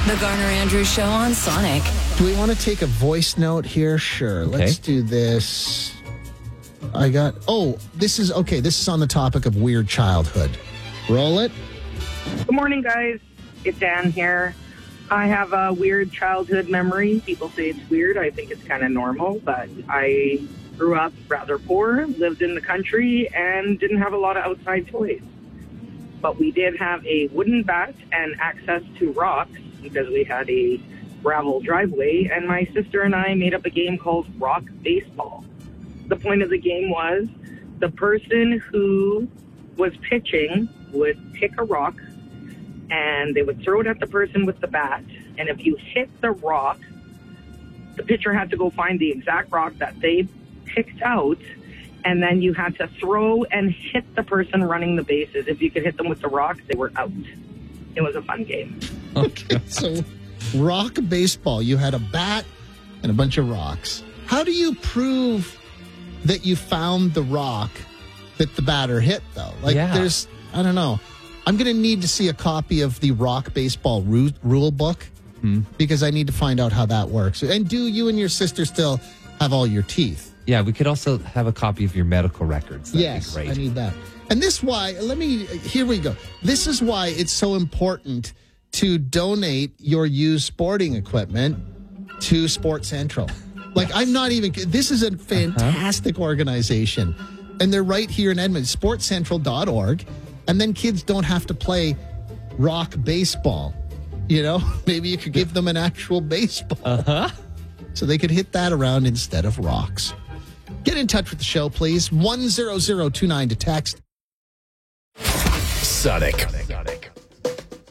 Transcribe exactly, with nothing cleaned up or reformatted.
The Garner Andrews Show on Sonic. Do we want to take a voice note here? Sure. Okay. Let's do this. I got, oh, this is, okay, this is on the topic of weird childhood. Roll it. Good morning, guys. It's Ann here. I have a weird childhood memory. People say it's weird. I think it's kind of normal, but I grew up rather poor, lived in the country, and didn't have a lot of outside toys. But we did have a wooden bat and access to rocks because we had a gravel driveway, and my sister and I made up a game called Rock Baseball. The point of the game was the person who was pitching would pick a rock, and they would throw it at the person with the bat, and if you hit the rock, the pitcher had to go find the exact rock that they picked out, and then you had to throw and hit the person running the bases. If you could hit them with the rock, they were out. It was a fun game. Okay, so rock baseball. You had a bat and a bunch of rocks. How do you prove that you found the rock that the batter hit, though? Like, Yeah. there's, I don't know. I'm going to need to see a copy of the rock baseball ru- rule book Hmm. because I need to find out how that works. And do you and your sister still have all your teeth? Yeah, we could also have a copy of your medical records. That'd Yes, be great. I need that. And this why, let me, here we go. This is why it's so important to donate your used sporting equipment to Sports Central. Like, I'm not even, this is a fantastic uh-huh. organization. And they're right here in Edmonton, sports central dot org. And then kids don't have to play rock baseball. You know, maybe you could give them an actual baseball. Uh-huh. So they could hit that around instead of rocks. Get in touch with the show, please. one zero zero two nine to text. Sonic.